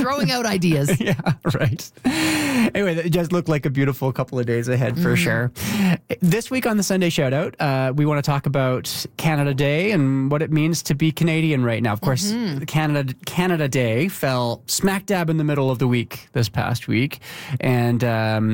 throwing out ideas. Yeah, right. Anyway, it just looked like a beautiful couple of days ahead for sure. This week on the Sunday Shoutout, we want to talk about Canada Day and what it means to be Canadian right now. Of course, Canada Day fell smack dab in the middle of the week this past week. And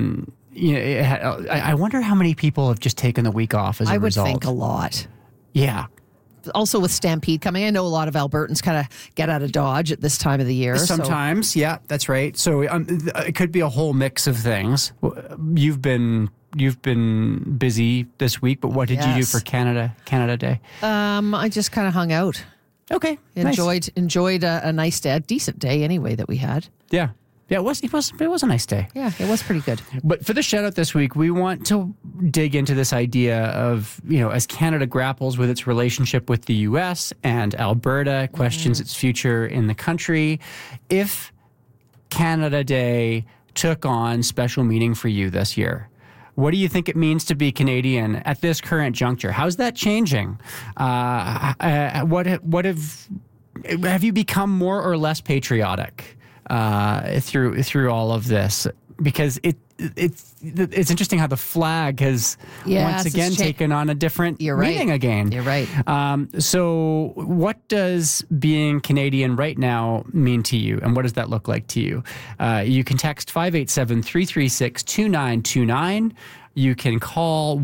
I wonder how many people have just taken the week off as a result. I would think a lot. Yeah. Also with Stampede coming, I know a lot of Albertans kind of get out of Dodge at this time of the year. Sometimes, yeah, that's right. So it could be a whole mix of things. You've been busy this week, but what did you do for Canada Day? I just kind of hung out. Okay, Enjoyed a nice day, a decent day anyway that we had. Yeah. Yeah, it was a nice day. Yeah, it was pretty good. But for the shout out this week, we want to dig into this idea of, as Canada grapples with its relationship with the US and Alberta questions its future in the country, if Canada Day took on special meaning for you this year. What do you think it means to be Canadian at this current juncture? How's that changing? Have you become more or less patriotic through all of this? Because it's interesting how the flag has once again taken on a different meaning again. You're right. So what does being Canadian right now mean to you, and what does that look like to you? You can text 587-336-2929. You can call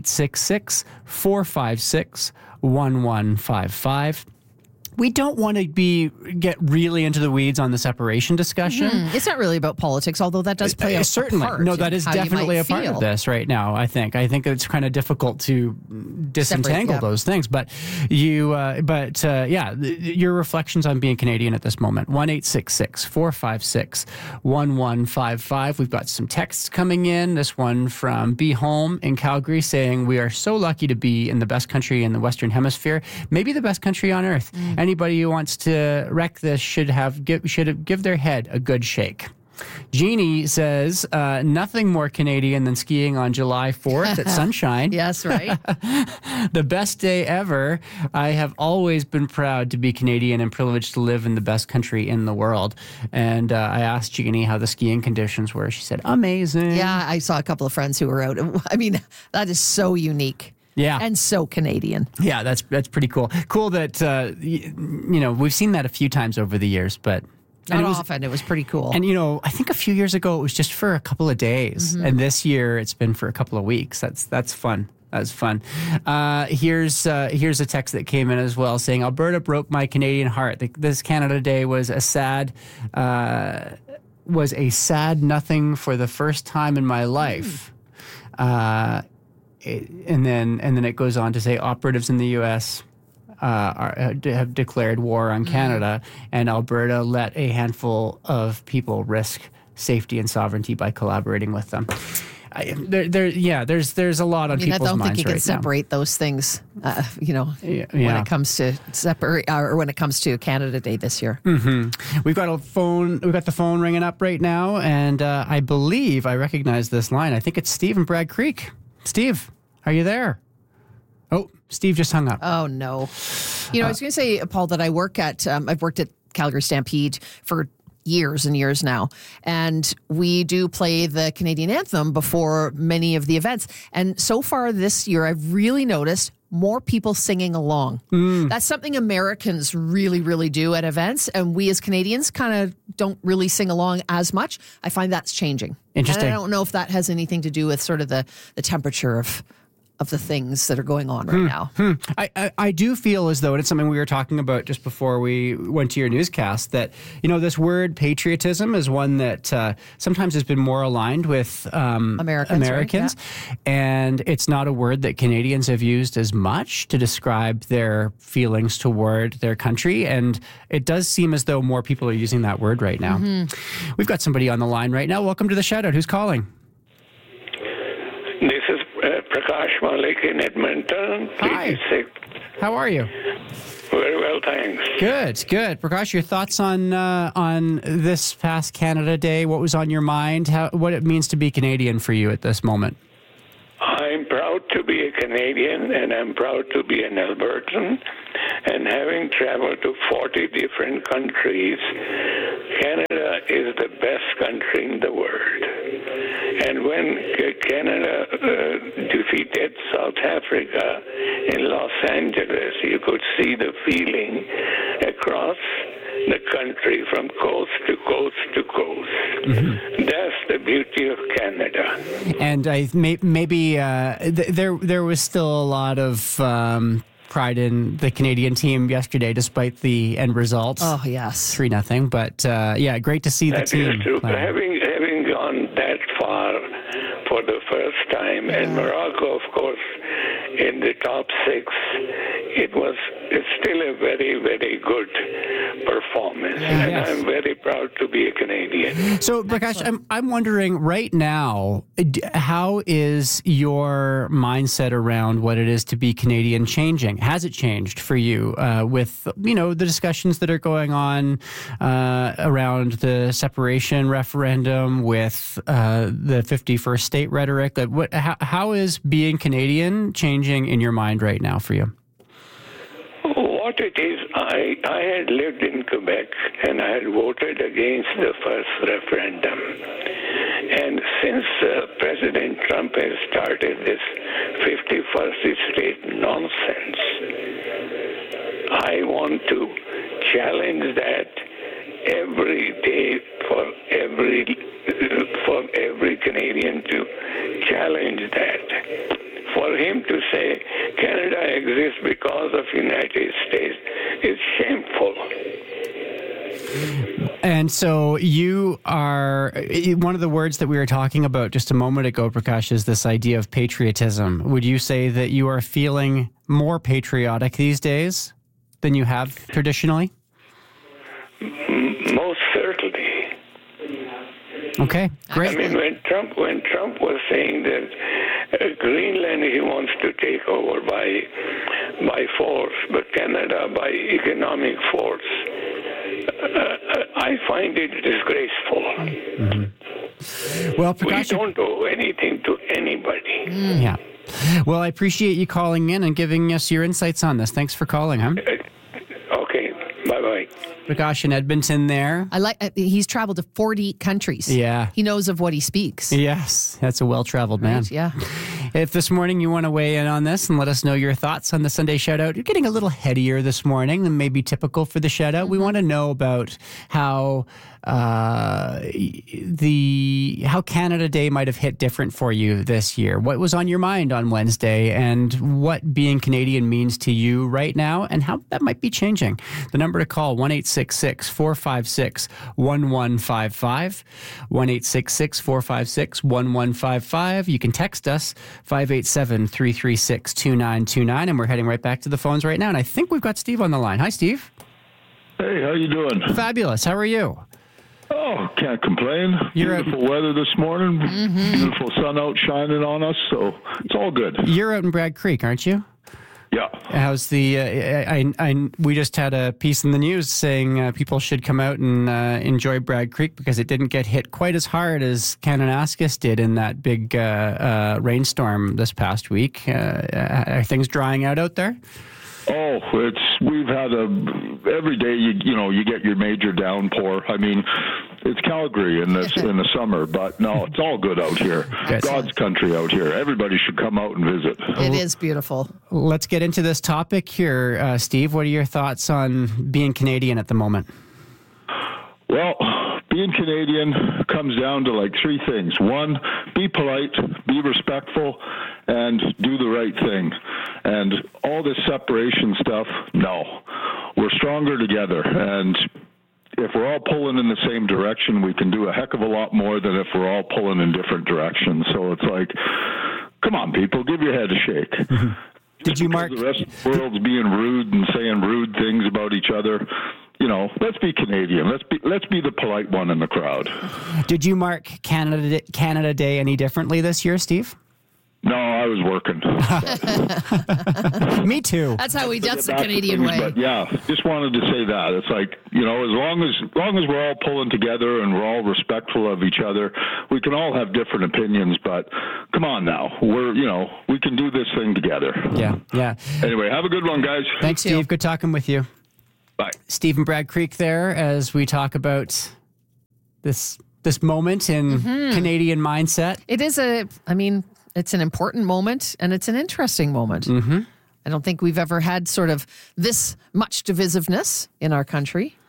1-866-456-1155. We don't want to get really into the weeds on the separation discussion. It's not really about politics, although that does play a part. No, that is definitely a part of this right now, I think. I think it's kind of difficult to disentangle those things. But your reflections on being Canadian at this moment. 1-866-456-1155. We've got some texts coming in. This one from Be Home in Calgary saying, we are so lucky to be in the best country in the Western Hemisphere, maybe the best country on earth. Anybody who wants to wreck this should give their head a good shake. Jeannie says, nothing more Canadian than skiing on July 4th at Sunshine. Yes, right. The best day ever. I have always been proud to be Canadian and privileged to live in the best country in the world. And I asked Jeannie how the skiing conditions were. She said, amazing. Yeah, I saw a couple of friends who were out. I mean, that is so unique. Yeah. And so Canadian. Yeah, that's pretty cool. Cool that, we've seen that a few times over the years, but... Not often. It was pretty cool. And, I think a few years ago, it was just for a couple of days. And this year, it's been for a couple of weeks. That's fun. That's fun. Here's a text that came in as well saying, Alberta broke my Canadian heart. This Canada Day was a sad nothing for the first time in my life. And then it goes on to say operatives in the U.S. Have declared war on Canada, and Alberta let a handful of people risk safety and sovereignty by collaborating with them. There's a lot on people's minds right now. I don't think you can separate those things, when it comes to when it comes to Canada Day this year. We've got the phone ringing up right now, and I believe I recognize this line. I think it's Steve in Bragg Creek. Steve, are you there? Oh, Steve just hung up. Oh, no. I was going to say, Paul, that I've worked at Calgary Stampede for years and years now. And we do play the Canadian anthem before many of the events. And so far this year, I've really noticed more people singing along. That's something Americans really, really do at events. And we as Canadians kind of don't really sing along as much. I find that's changing. Interesting. And I don't know if that has anything to do with sort of the temperature of the things that are going on right now. I do feel as though, and it's something we were talking about just before we went to your newscast, that, this word patriotism is one that sometimes has been more aligned with Americans. Right? Yeah. And it's not a word that Canadians have used as much to describe their feelings toward their country. And it does seem as though more people are using that word right now. We've got somebody on the line right now. Welcome to the Shoutout. Who's calling? This is Prakash Malik in Edmonton. Hi. How are you? Very well, thanks. Good. Prakash, your thoughts on this past Canada Day? What was on your mind? What it means to be Canadian for you at this moment? I'm proud to be a Canadian, and I'm proud to be an Albertan. And having traveled to 40 different countries, Canada is the best country in the world. And when Canada defeated South Africa in Los Angeles, you could see the feeling across the country from coast to coast to coast. Mm-hmm. That's the beauty of Canada. And maybe there was still a lot of pride in the Canadian team yesterday, despite the end result. Oh, yes. 3-0. But yeah, great to see the team. That is true. Having gone that far for the first time, and Morocco, of course, in the top 6, it's still a very, very good performance. And I'm very proud to be a Canadian. So, Prakash, I'm wondering right now, how is your mindset around what it is to be Canadian changing? Has it changed for you with, the discussions that are going on around the separation referendum, with the 51st state rhetoric? How is being Canadian changing in your mind right now for you? What it is, I had lived in Quebec and I had voted against the first referendum. And since President Trump has started this 51st state nonsense, I want to challenge that every day for every Canadian to challenge that. For him to say Canada exists because of United States is shameful. And so you are, one of the words that we were talking about just a moment ago, Prakash, is this idea of patriotism. Would you say that you are feeling more patriotic these days than you have traditionally? Most certainly. Okay, great. I mean, when Trump was saying that Greenland he wants to take over by force, but Canada by economic force, I find it disgraceful. Mm-hmm. Well, Prakash, we don't owe anything to anybody. Yeah. Well, I appreciate you calling in and giving us your insights on this. Thanks for calling, huh? Okay. Bye-bye. Prakash in Edmonton there. He's traveled to 40 countries. Yeah. He knows of what he speaks. Yes. That's a well-traveled man. Right, yeah. If this morning you want to weigh in on this and let us know your thoughts on the Sunday Shoutout, you're getting a little headier this morning than maybe typical for the Shoutout. Mm-hmm. We want to know about how Canada Day might have hit different for you this year. What was on your mind on Wednesday, and what being Canadian means to you right now, and how that might be changing. The number to call, 1-866-456-1155, 1-866-456-1155. You can text us, 587-336-2929, and we're heading right back to the phones right now. And I think we've got Steve on the line. Hi, Steve. Hey, how you doing? Fabulous. How are you? Oh, can't complain. Beautiful weather this morning. Mm-hmm. Beautiful sun out shining on us, so it's all good. You're out in Bragg Creek, aren't you? Yeah. How's the? We just had a piece in the news saying people should come out and enjoy Bragg Creek because it didn't get hit quite as hard as Kananaskis did in that big rainstorm this past week. Are things drying out there? Oh, we've had every day you get your major downpour. I mean, it's Calgary in the summer, but no, it's all good out here. Good. God's country out here. Everybody should come out and visit. It is beautiful. Let's get into this topic here, Steve. What are your thoughts on being Canadian at the moment? Well, being Canadian comes down to like three things. One, be polite, be respectful, and do the right thing. And all this separation stuff, no. We're stronger together. And if we're all pulling in the same direction, we can do a heck of a lot more than if we're all pulling in different directions. So it's like, come on, people, give your head a shake. Mm-hmm. Did you mark the rest of the world's being rude and saying rude things about each other? Let's be Canadian. Let's be the polite one in the crowd. Did you mark Canada Day any differently this year, Steve? No, I was working. Me too. That's the Canadian way. But yeah, just wanted to say that. It's like, as long as we're all pulling together and we're all respectful of each other, we can all have different opinions, but come on now. We can do this thing together. Yeah. Anyway, have a good one, guys. Thanks, Steve. Good talking with you. Bye. Steve in Bragg Creek there as we talk about this moment in Canadian mindset. It is it's an important moment, and it's an interesting moment. I don't think we've ever had sort of this much divisiveness in our country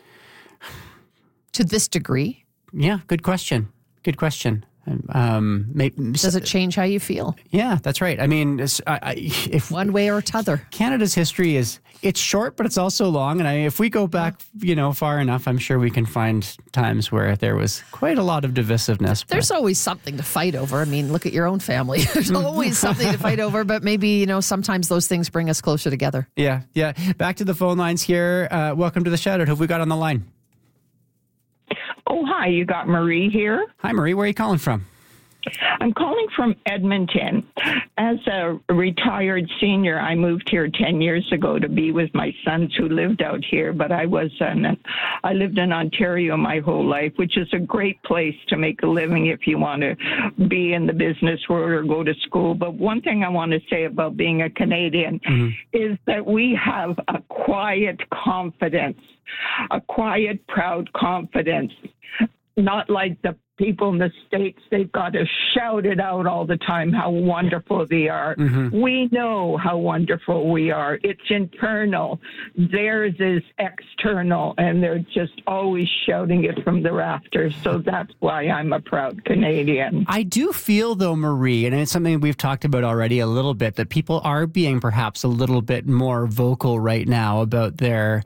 to this degree. Yeah, good question. Good question. Does it change how you feel? Yeah, that's right. I mean, if one way or t'other. Canada's history it's short, but it's also long. And if we go back, far enough, I'm sure we can find times where there was quite a lot of divisiveness. There's always something to fight over. I mean, look at your own family. There's always something to fight over, but maybe, sometimes those things bring us closer together. Yeah. Back to the phone lines here. Welcome to the Shoutout. Who have we got on the line? Oh, hi. You got Marie here. Hi, Marie. Where are you calling from? I'm calling from Edmonton. As a retired senior, I moved here 10 years ago to be with my sons who lived out here, but I lived in Ontario my whole life, which is a great place to make a living if you want to be in the business world or go to school. But one thing I want to say about being a Canadian is that we have a quiet confidence, a quiet, proud confidence, not like the people in the States. They've got to shout it out all the time how wonderful they are. We know how wonderful we are. It's internal. Theirs is external, and they're just always shouting it from the rafters. So that's why I'm a proud Canadian. I do feel, though, Marie, and it's something we've talked about already a little bit, that people are being perhaps a little bit more vocal right now about their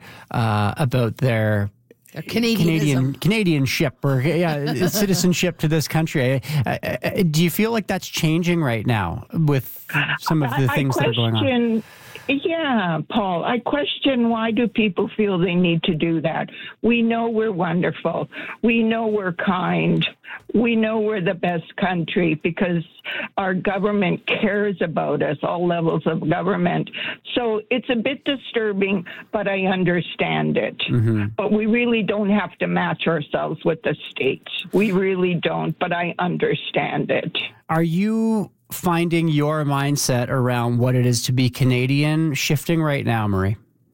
Canadianship or citizenship to this country. Do you feel like that's changing right now with some of the things that are going on? Yeah, Paul, I question, why do people feel they need to do that? We know we're wonderful. We know we're kind. We know we're the best country because our government cares about us, all levels of government. So it's a bit disturbing, but I understand it. But we really don't have to match ourselves with the States. We really don't, but I understand it. Are you finding your mindset around what it is to be Canadian shifting right now, Marie?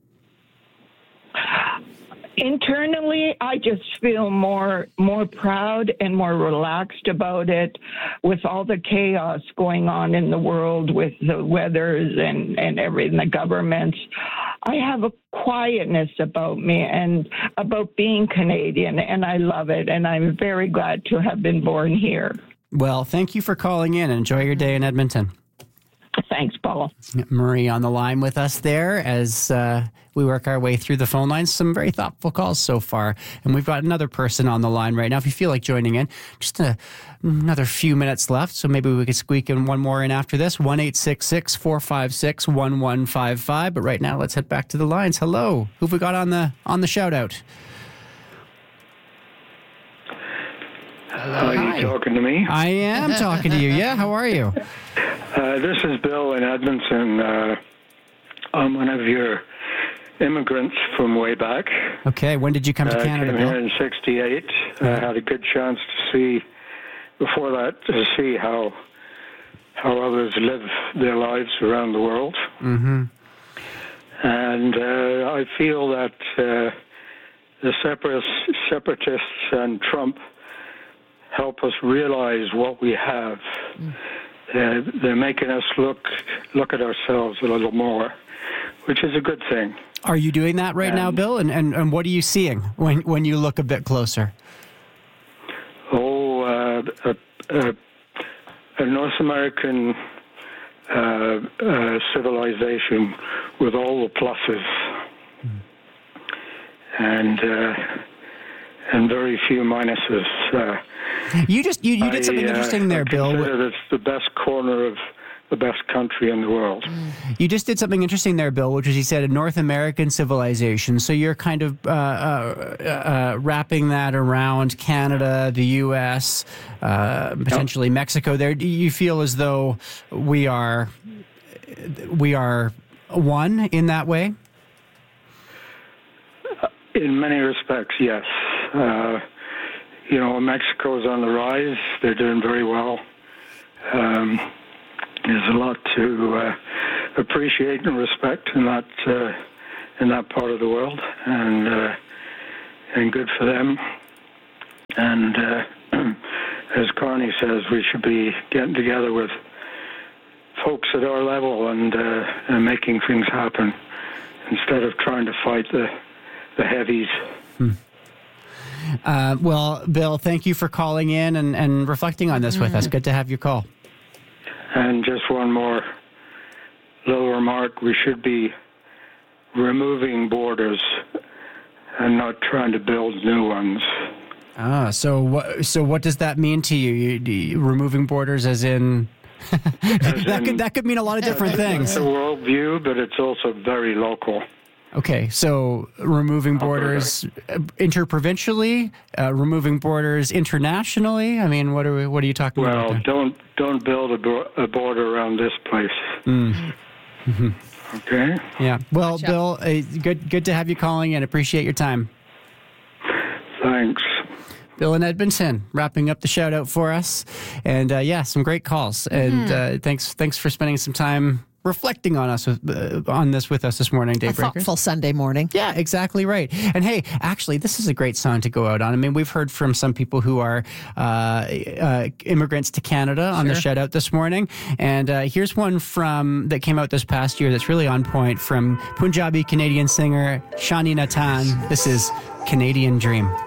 Internally, I just feel more proud and more relaxed about it with all the chaos going on in the world with the weathers and everything, the governments. I have a quietness about me and about being Canadian, and I love it, and I'm very glad to have been born here. Well, thank you for calling in. Enjoy your day in Edmonton. Thanks, Paul. Marie on the line with us there as we work our way through the phone lines. Some very thoughtful calls so far. And we've got another person on the line right now. If you feel like joining in, just another few minutes left. So maybe we could squeak in one more in after this. 1-866-456-1155. But right now, let's head back to the lines. Hello. Who have we got on the shout out? Are you talking to me? I am talking to you. Yeah, how are you? This is Bill in Edmonton. I'm one of your immigrants from way back. Okay, when did you come to Canada, I came here in '68. I had a good chance to see how others live their lives around the world. And I feel that the separatists and Trump help us realize what we have. They're making us look at ourselves a little more, which is a good thing. Are you doing that right now, Bill? And what are you seeing when you look a bit closer? A North American civilization with all the pluses and very few minuses. You did something interesting there, Bill. I consider it's the best corner of the best country in the world. You just did something interesting there, Bill, which is you said a North American civilization. So you're kind of wrapping that around Canada, the U.S., potentially Mexico. There, do you feel as though we are one in that way? In many respects, yes. Mexico's on the rise. They're doing very well. There's a lot to appreciate and respect in that part of the world, and good for them. And as Carney says, we should be getting together with folks at our level and making things happen instead of trying to fight the heavies. Well, Bill, thank you for calling in and reflecting on this with us. Good to have you call. And just one more little remark. We should be removing borders and not trying to build new ones. So what does that mean to you? Removing borders as in... that could mean a lot of different things. It's a worldview, but it's also very local. Okay, so removing borders interprovincially, removing borders internationally. I mean, what are you talking about? Well, don't build a border around this place. Mm-hmm. Okay. Yeah. Well, Bill, good to have you calling in. Appreciate your time. Thanks. Bill in Edmonton, wrapping up the shout out for us, and some great calls. And thanks for spending some time reflecting on us on this with us this morning, Daybreakers. A thoughtful Sunday morning. Yeah, exactly right. And hey, actually, this is a great song to go out on. I mean, we've heard from some people who are immigrants to Canada on the shout out this morning, and here's one that came out this past year that's really on point from Punjabi Canadian singer Shani Natan. This is Canadian Dream.